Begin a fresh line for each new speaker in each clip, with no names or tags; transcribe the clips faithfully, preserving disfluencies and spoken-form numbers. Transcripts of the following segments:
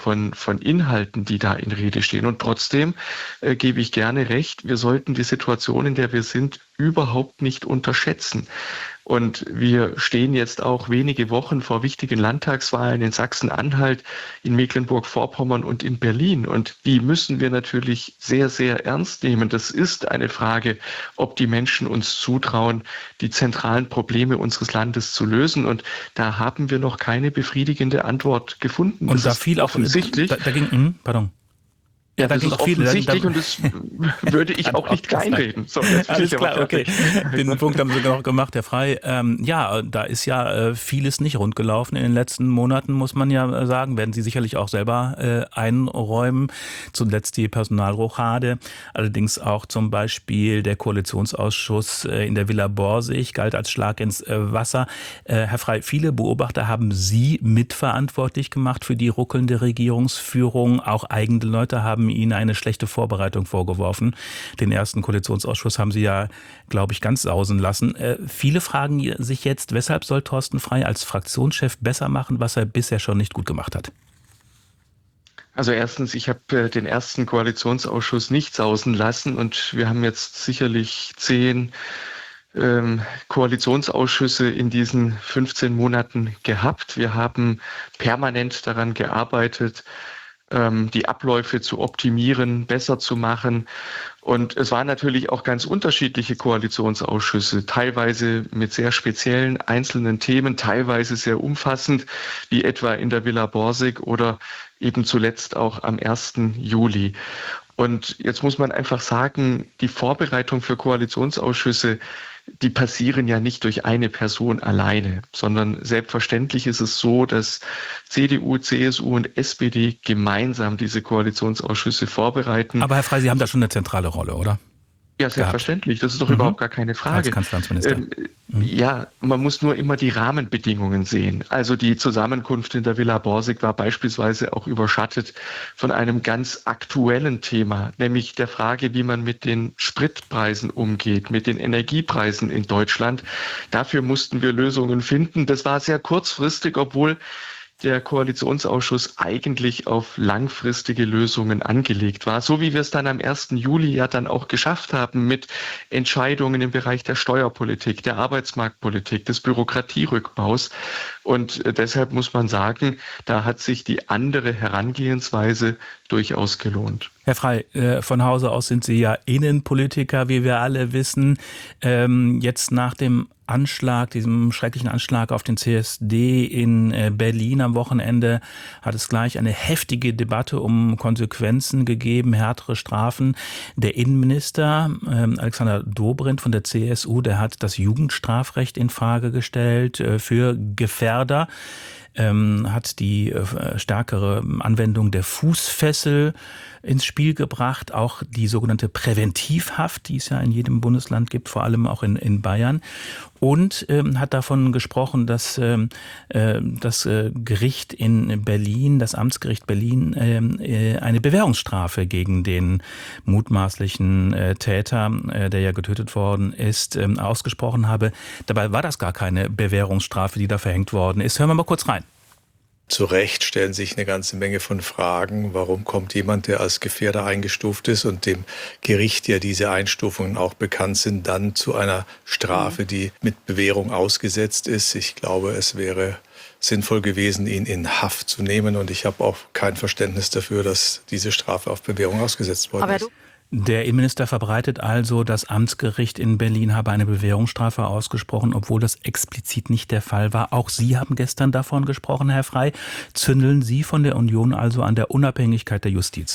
von, von Inhalten, die da in Rede stehen. Und trotzdem äh, gebe ich gerne recht, wir sollten die Situation, in der wir sind, überhaupt nicht unterschätzen. Und wir stehen jetzt auch wenige Wochen vor wichtigen Landtagswahlen in Sachsen-Anhalt, in Mecklenburg-Vorpommern und in Berlin. Und die müssen wir natürlich sehr, sehr ernst nehmen. Das ist eine Frage, ob die Menschen uns zutrauen, die zentralen Probleme unseres Landes zu lösen. Und da haben wir noch keine befriedigende Antwort gefunden.
Und
das
da
ist
fiel auch
offensichtlich.
Da, da ging, hm, pardon.
Ja,
Ja, da
das
ging
ist
auch viel.
offensichtlich
Da, da,
und das würde ich auch nicht kleinreden. So, jetzt bin
Alles
ich aber
klar, okay.
fertig.
Den Punkt haben Sie noch gemacht, Herr Frey. Ähm, ja, da ist ja äh, vieles nicht rund gelaufen in den letzten Monaten, muss man ja sagen. Werden Sie sicherlich auch selber äh, einräumen. Zuletzt die Personalrochade. Allerdings auch zum Beispiel der Koalitionsausschuss äh, in der Villa Borsig galt als Schlag ins äh, Wasser. Äh, Herr Frey, viele Beobachter haben Sie mitverantwortlich gemacht für die ruckelnde Regierungsführung. Auch eigene Leute haben Ihnen eine schlechte Vorbereitung vorgeworfen. Den ersten Koalitionsausschuss haben Sie ja, glaube ich, ganz sausen lassen. Äh, viele fragen sich jetzt, weshalb soll Thorsten Frey als Fraktionschef besser machen, was er bisher schon nicht gut gemacht hat?
Also erstens, ich habe äh, den ersten Koalitionsausschuss nicht sausen lassen und wir haben jetzt sicherlich zehn ähm, Koalitionsausschüsse in diesen fünfzehn Monaten gehabt. Wir haben permanent daran gearbeitet, die Abläufe zu optimieren, besser zu machen. Und es waren natürlich auch ganz unterschiedliche Koalitionsausschüsse, teilweise mit sehr speziellen einzelnen Themen, teilweise sehr umfassend, wie etwa in der Villa Borsig oder eben zuletzt auch am ersten Juli. Und jetzt muss man einfach sagen, die Vorbereitung für Koalitionsausschüsse, die passieren ja nicht durch eine Person alleine, sondern selbstverständlich ist es so, dass C D U, C S U und S P D gemeinsam diese Koalitionsausschüsse vorbereiten.
Aber Herr Frey, Sie haben da schon eine zentrale Rolle, oder?
Ja, selbstverständlich. Das ist doch
mhm.
überhaupt gar keine Frage.
Als Kanzleramtsminister.
Ähm, mhm. Ja, man muss nur immer die Rahmenbedingungen sehen. Also die Zusammenkunft in der Villa Borsig war beispielsweise auch überschattet von einem ganz aktuellen Thema, nämlich der Frage, wie man mit den Spritpreisen umgeht, mit den Energiepreisen in Deutschland. Dafür mussten wir Lösungen finden. Das war sehr kurzfristig, obwohl der Koalitionsausschuss eigentlich auf langfristige Lösungen angelegt war, so wie wir es dann am ersten Juli ja dann auch geschafft haben mit Entscheidungen im Bereich der Steuerpolitik, der Arbeitsmarktpolitik, des Bürokratierückbaus. Und deshalb muss man sagen, da hat sich die andere Herangehensweise durchaus gelohnt.
Herr Frey, von Hause aus sind Sie ja Innenpolitiker, wie wir alle wissen. Jetzt nach dem Anschlag, diesem schrecklichen Anschlag auf den C S D in Berlin am Wochenende, hat es gleich eine heftige Debatte um Konsequenzen gegeben, härtere Strafen. Der Innenminister Alexander Dobrindt von der C S U, der hat das Jugendstrafrecht in Frage gestellt für Gefährder. Ähm, hat die äh, stärkere Anwendung der Fußfessel ins Spiel gebracht, auch die sogenannte Präventivhaft, die es ja in jedem Bundesland gibt, vor allem auch in, in Bayern. Und ähm, hat davon gesprochen, dass ähm, äh, das äh, Gericht in Berlin, das Amtsgericht Berlin, äh, eine Bewährungsstrafe gegen den mutmaßlichen äh, Täter, äh, der ja getötet worden ist, äh, ausgesprochen habe. Dabei war das gar keine Bewährungsstrafe, die da verhängt worden ist. Hören wir mal kurz rein.
Zu Recht stellen sich eine ganze Menge von Fragen. Warum kommt jemand, der als Gefährder eingestuft ist und dem Gericht ja diese Einstufungen auch bekannt sind, dann zu einer Strafe, die mit Bewährung ausgesetzt ist? Ich glaube, es wäre sinnvoll gewesen, ihn in Haft zu nehmen. Und ich habe auch kein Verständnis dafür, dass diese Strafe auf Bewährung ausgesetzt worden ist.
Der Innenminister verbreitet also, das Amtsgericht in Berlin habe eine Bewährungsstrafe ausgesprochen, obwohl das explizit nicht der Fall war. Auch Sie haben gestern davon gesprochen, Herr Frey. Zündeln Sie von der Union also an der Unabhängigkeit der Justiz?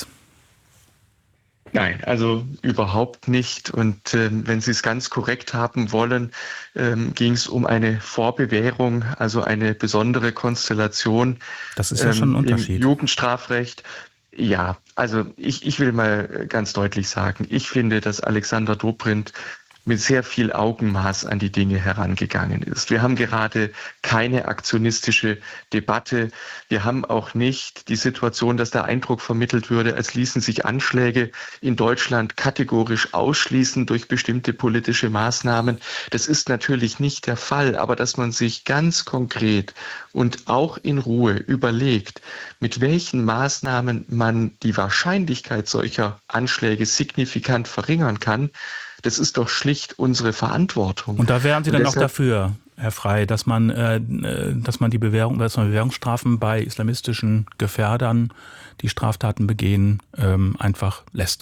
Nein, also überhaupt nicht. Und äh, wenn Sie es ganz korrekt haben wollen, ähm, ging es um eine Vorbewährung, also eine besondere Konstellation.
Das ist ja schon ein Unterschied.
Im Jugendstrafrecht. Ja, also ich, ich will mal ganz deutlich sagen, ich finde, dass Alexander Dobrindt mit sehr viel Augenmaß an die Dinge herangegangen ist. Wir haben gerade keine aktionistische Debatte. Wir haben auch nicht die Situation, dass der Eindruck vermittelt würde, als ließen sich Anschläge in Deutschland kategorisch ausschließen durch bestimmte politische Maßnahmen. Das ist natürlich nicht der Fall, aber dass man sich ganz konkret und auch in Ruhe überlegt, mit welchen Maßnahmen man die Wahrscheinlichkeit solcher Anschläge signifikant verringern kann, das ist doch schlicht unsere Verantwortung.
Und da wären Sie dann
Und
auch dafür, Herr Frey, dass man, äh, dass man die Bewährung, dass man Bewährungsstrafen bei islamistischen Gefährdern, die Straftaten begehen, ähm, einfach lässt?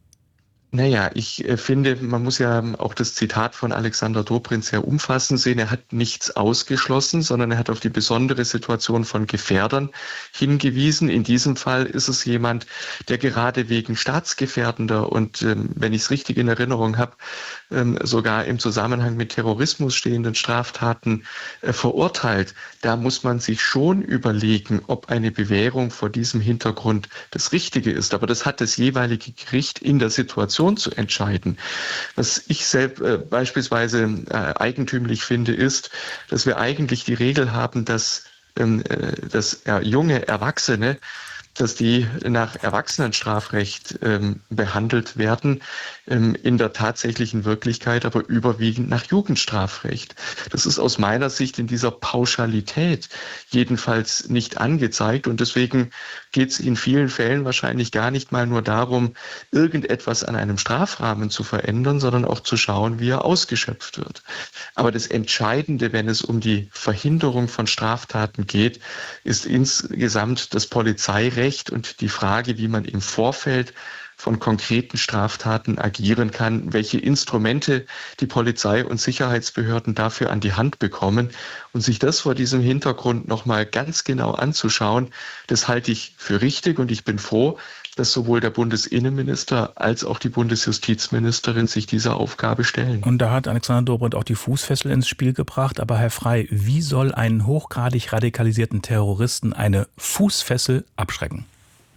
Naja, ich äh, finde, man muss ja auch das Zitat von Alexander Dobrindt sehr umfassend sehen. Er hat nichts ausgeschlossen, sondern er hat auf die besondere Situation von Gefährdern hingewiesen. In diesem Fall ist es jemand, der gerade wegen staatsgefährdender und, ähm, wenn ich es richtig in Erinnerung habe, ähm, sogar im Zusammenhang mit Terrorismus stehenden Straftaten äh, verurteilt. Da muss man sich schon überlegen, ob eine Bewährung vor diesem Hintergrund das Richtige ist. Aber das hat das jeweilige Gericht in der Situation zu entscheiden. Was ich selbst äh, beispielsweise äh, eigentümlich finde, ist, dass wir eigentlich die Regel haben, dass, ähm, äh, dass äh, junge Erwachsene, dass die nach Erwachsenenstrafrecht ähm, behandelt werden, ähm, in der tatsächlichen Wirklichkeit aber überwiegend nach Jugendstrafrecht. Das ist aus meiner Sicht in dieser Pauschalität jedenfalls nicht angezeigt und deswegen geht es in vielen Fällen wahrscheinlich gar nicht mal nur darum, irgendetwas an einem Strafrahmen zu verändern, sondern auch zu schauen, wie er ausgeschöpft wird. Aber das Entscheidende, wenn es um die Verhinderung von Straftaten geht, ist insgesamt das Polizeirecht und die Frage, wie man im Vorfeld von konkreten Straftaten agieren kann, welche Instrumente die Polizei und Sicherheitsbehörden dafür an die Hand bekommen. Und sich das vor diesem Hintergrund nochmal ganz genau anzuschauen, das halte ich für richtig und ich bin froh, dass sowohl der Bundesinnenminister als auch die Bundesjustizministerin sich dieser Aufgabe stellen.
Und da hat Alexander Dobrindt auch die Fußfessel ins Spiel gebracht. Aber Herr Frey, wie soll einen hochgradig radikalisierten Terroristen eine Fußfessel abschrecken?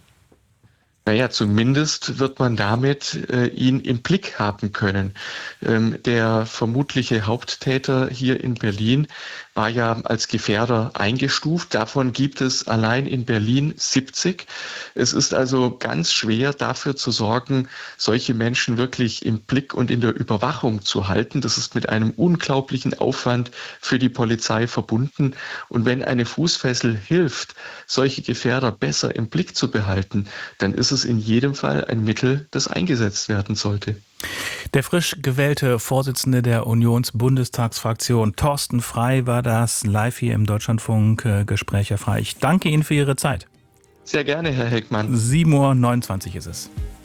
Naja, zumindest wird man damit äh, ihn im Blick haben können. Ähm, der vermutliche Haupttäter hier in Berlin war ja als Gefährder eingestuft. Davon gibt es allein in Berlin siebzig. Es ist also ganz schwer, dafür zu sorgen, solche Menschen wirklich im Blick und in der Überwachung zu halten. Das ist mit einem unglaublichen Aufwand für die Polizei verbunden. Und wenn eine Fußfessel hilft, solche Gefährder besser im Blick zu behalten, dann ist es in jedem Fall ein Mittel, das eingesetzt werden sollte.
Der frisch gewählte Vorsitzende der Unionsbundestagsfraktion, Thorsten Frey, war das live hier im Deutschlandfunk Gespräch. Herr Frey, ich danke Ihnen für Ihre Zeit.
Sehr gerne, Herr Heckmann.
sieben Uhr neunundzwanzig ist es.